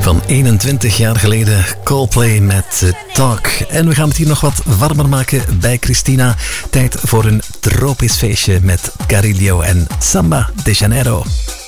van 21 jaar geleden. Coldplay met Talk. En we gaan het hier nog wat warmer maken bij Christina. Tijd voor een tropisch feestje met Carillo en Samba de Janeiro.